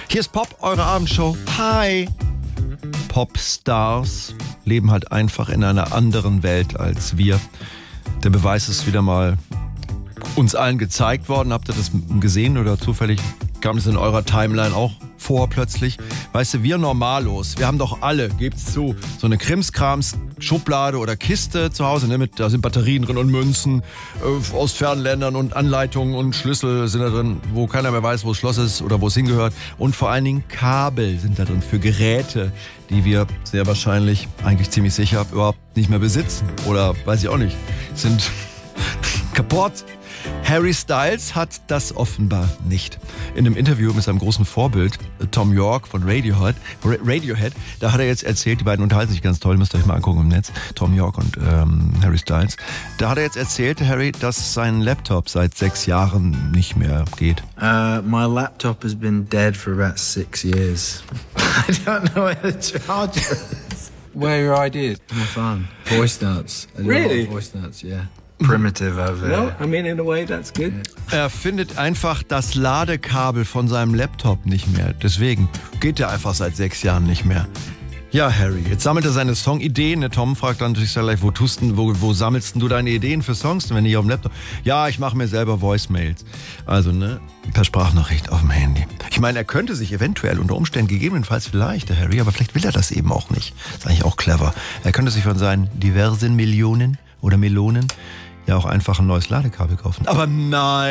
Hier ist Pop, eure Abendshow. Hi! Popstars leben halt einfach in einer anderen Welt als wir. Der Beweis ist wieder mal uns allen gezeigt worden. Habt ihr das gesehen oder zufällig kam es in eurer Timeline auch vor plötzlich? Weißt du, wir Normalos, wir haben doch alle, gebt's zu, so eine Krimskrams-Schublade oder Kiste zu Hause, ne, da sind Batterien drin und Münzen aus fernen Ländern und Anleitungen und Schlüssel sind da drin, wo keiner mehr weiß, wo das Schloss ist oder wo es hingehört. Und vor allen Dingen Kabel sind da drin für Geräte, die wir sehr wahrscheinlich, eigentlich ziemlich sicher, überhaupt nicht mehr besitzen. Oder weiß ich auch nicht, sind kaputt. Harry Styles hat das offenbar nicht. In einem Interview mit seinem großen Vorbild, Thom Yorke von Radiohead, da hat er jetzt erzählt, die beiden unterhalten sich ganz toll, müsst ihr euch mal angucken im Netz, Thom Yorke und Harry Styles. Da hat er jetzt erzählt, Harry, dass sein Laptop seit 6 Jahren nicht mehr geht. My laptop has been dead for about 6 years. I don't know where the charger is. Where are your ideas? My phone. Voice notes. I do a lot of Really? voice notes, yeah. Primitive over Well, I mean, in a way, that's good. Er findet einfach das Ladekabel von seinem Laptop nicht mehr. Deswegen geht er einfach seit 6 Jahren nicht mehr. Ja, Harry, jetzt sammelt er seine Songideen. Der Tom fragt dann natürlich gleich, wo sammelst denn du deine Ideen für Songs, wenn nicht auf dem Laptop? Ja, ich mache mir selber Voicemails. Also, ne, per Sprachnachricht auf dem Handy. Ich meine, er könnte sich eventuell unter Umständen gegebenenfalls vielleicht, der Harry, aber vielleicht will er das eben auch nicht. Das ist eigentlich auch clever. Er könnte sich von seinen diversen Millionen oder Melonen ja auch einfach ein neues Ladekabel kaufen. Aber nein!